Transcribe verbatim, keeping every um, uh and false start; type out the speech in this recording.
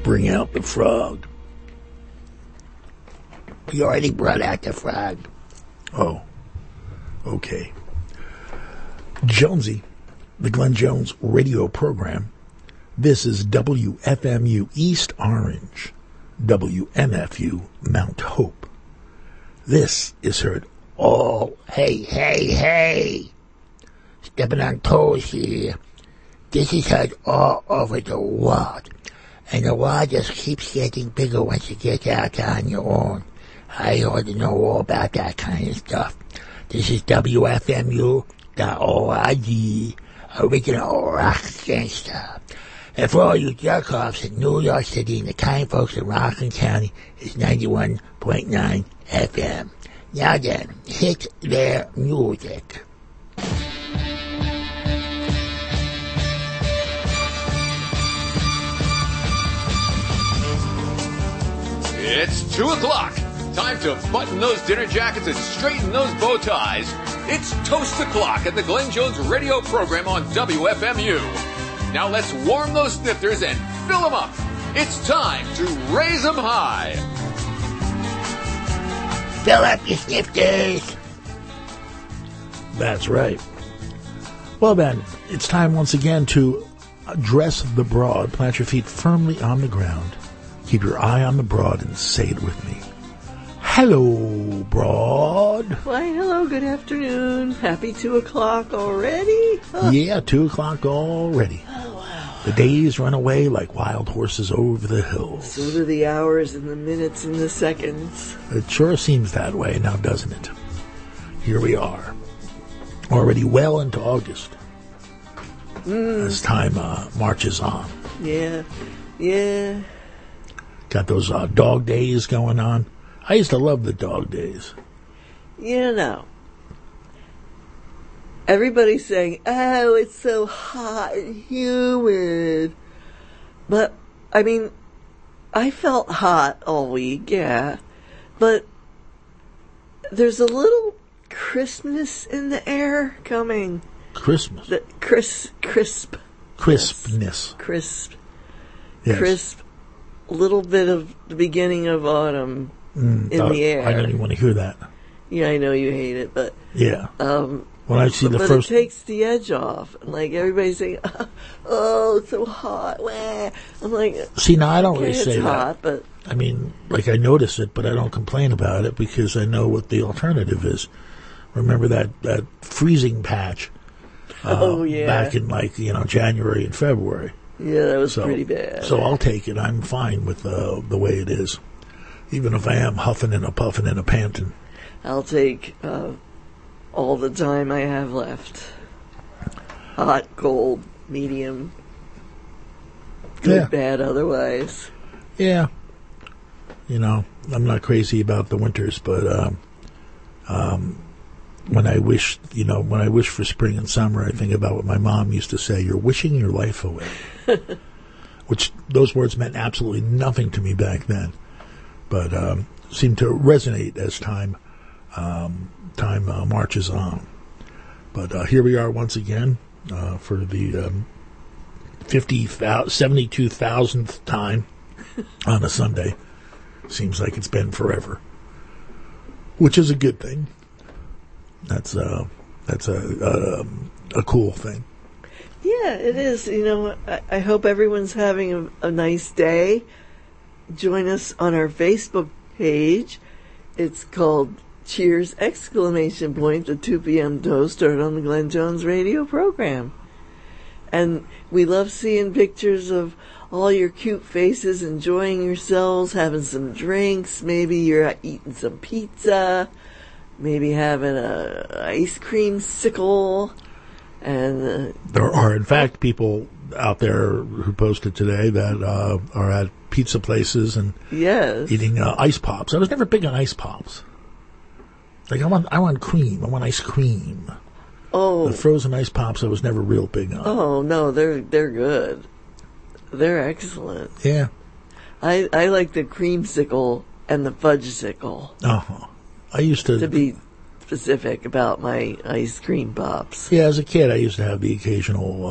bring out the frog. You already brought out the frog. Oh, okay. Jonesy, the Glenn Jones radio program. This is W F M U East Orange, W M F U Mount Hope. This is heard all. Hey, hey, hey. Stepping on toes here. This is heard all over the world. And the world just keeps getting bigger once you get out on your own. I ought to know all about that kind of stuff. This is W F M U dot org, original rock gangster. And for all you jerk-offs in New York City and the kind folks in Rockland County, it's ninety-one point nine F M. Now then, hit their music. It's two o'clock. Time to button those dinner jackets and straighten those bow ties. It's Toast the Clock at the Glenn Jones radio program on W F M U. Now let's warm those snifters and fill them up. It's time to raise them high. Fill up your snifters. That's right. Well then, it's time once again to address the broad. Plant your feet firmly on the ground. Keep your eye on the broad and say it with me. Hello, broad. Why, hello, good afternoon. Happy two o'clock already? Huh. Yeah, two o'clock already. Oh, wow. The days run away like wild horses over the hills. So do the hours and the minutes and the seconds. It sure seems that way now, doesn't it? Here we are. Already well into August. Mm. As time uh, marches on. Yeah, yeah. Got those uh, dog days going on. I used to love the dog days. You know, everybody's saying, oh, it's so hot and humid. But, I mean, I felt hot all week, yeah. But there's a little crispness in the air coming. Christmas? The crisp, crisp. Crispness. Crisp. Yes. Crisp. A little bit of the beginning of autumn. Mm, in uh, the air. I don't even want to hear that. Yeah, I know you hate it, but yeah. Um, when I see the but first, it takes the edge off. Like everybody's saying, "Oh, it's so hot." Wah. I'm like, see, now I don't okay, really say it's that. Hot, but I mean, like I notice it, but I don't complain about it because I know what the alternative is. Remember that that freezing patch? Uh, oh yeah, back in like you know January and February. Yeah, that was so, pretty bad. So I'll take it. I'm fine with uh, the way it is. Even if I am huffing and a puffing and a panting. I'll take uh, all the time I have left. Hot, cold, medium. Good, yeah. bad, otherwise. Yeah. You know, I'm not crazy about the winters, but um, um, when I wish, you know, when I wish for spring and summer, I think about what my mom used to say, you're wishing your life away. Which, those words meant absolutely nothing to me back then. But um, seem to resonate as time um, time uh, marches on. But uh, here we are once again uh, for the um, fifty, seventy-two thousandth time on a Sunday. Seems like it's been forever, which is a good thing. That's uh, that's a, a a cool thing. Yeah, it is. You know, I, I hope everyone's having a, a nice day. Join us on our Facebook page. It's called Cheers! Exclamation point, the two p.m. toast heard on the Glenn Jones radio program. And we love seeing pictures of all your cute faces, enjoying yourselves, having some drinks. Maybe you're eating some pizza. Maybe having a ice cream sickle. And uh, there are, in fact, people out there who posted today that uh, are at pizza places and yes. eating uh, ice pops. I was never big on ice pops. Like I want, I want cream. I want ice cream. Oh, the frozen ice pops I was never real big on. Oh no, they're they're good. They're excellent. Yeah. I I like the creamsicle and the fudgesicle. Uh-huh. I used to to be specific about my ice cream pops. Yeah, as a kid, I used to have the occasional